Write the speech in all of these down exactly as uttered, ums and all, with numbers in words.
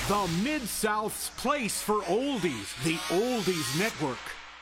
The Mid-South's place for oldies, the Oldies Network.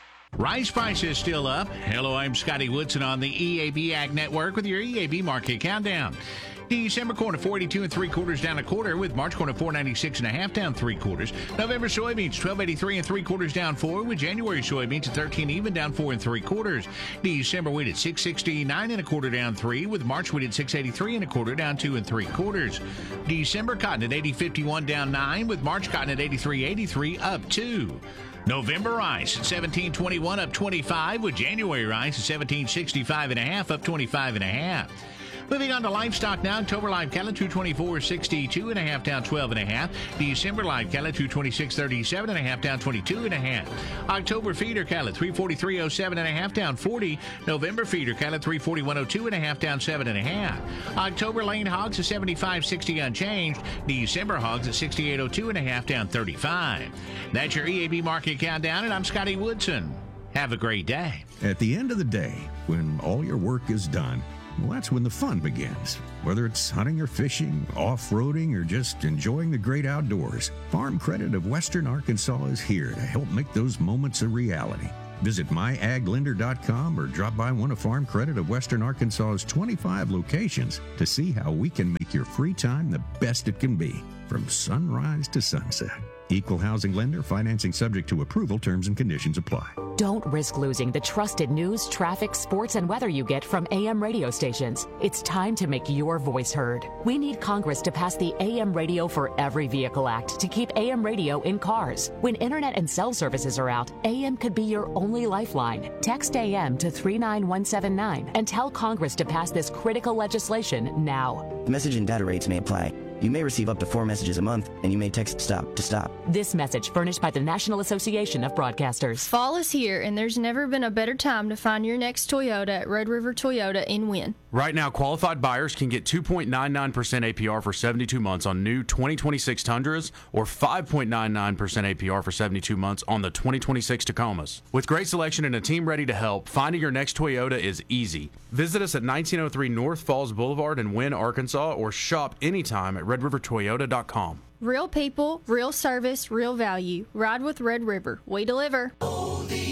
Rice prices still up. Hello, I'm Scotty Woodson on the E A B Ag Network with your E A B Market Countdown. December corn at four eighty-two and three quarters down a quarter, with March corn at four ninety-six and a half down three quarters. November soybeans twelve eighty-three and three quarters down four, with January soybeans at thirteen even down four and three quarters. December wheat at six sixty-nine and a quarter down three, with March wheat at six eighty-three and a quarter down two and three quarters. December cotton at eighty fifty-one down nine, with March cotton at eighty-three eighty-three up two. November rice at seventeen twenty-one up twenty-five, with January rice at seventeen sixty-five and a half up twenty-five and a half. Moving on to livestock now. October live cattle two twenty-four sixty-two and a half down twelve and a half. December live cattle two twenty-six thirty-seven and a half down twenty-two and a half. October feeder cattle three forty-three oh seven and a half down forty. November feeder cattle three forty-one oh two and a half down seven and a half. October lane hogs at seventy-five sixty unchanged. December hogs at sixty-eight oh two and a half down thirty-five. That's your E A B Market Countdown, and I'm Scotty Woodson. Have a great day. At the end of the day, when all your work is done, well, that's when the fun begins. Whether it's hunting or fishing, off-roading, or just enjoying the great outdoors, Farm Credit of Western Arkansas is here to help make those moments a reality. Visit my ag lender dot com or drop by one of Farm Credit of Western Arkansas's twenty-five locations to see how we can make your free time the best it can be, from sunrise to sunset. Equal housing lender, financing subject to approval, terms and conditions apply. Don't risk losing the trusted news, traffic, sports, and weather you get from A M radio stations. It's time to make your voice heard. We need Congress to pass the A M Radio for Every Vehicle Act to keep A M radio in cars. When internet and cell services are out, A M could be your only lifeline. Text A M to three nine one seven nine and tell Congress to pass this critical legislation now. Message and data rates may apply. You may receive up to four messages a month, and you may text STOP to stop. This message furnished by the National Association of Broadcasters. Fall is here, and there's never been a better time to find your next Toyota at Red River Toyota in Wynne. Right now, qualified buyers can get two point nine nine percent A P R for seventy-two months on new twenty twenty-six Tundras or five point nine nine percent A P R for seventy-two months on the twenty twenty-six Tacomas. With great selection and a team ready to help, finding your next Toyota is easy. Visit us at nineteen oh three North Falls Boulevard in Wynne, Arkansas, or shop anytime at red river toyota dot com. Real people, real service, real value. Ride with Red River. We deliver.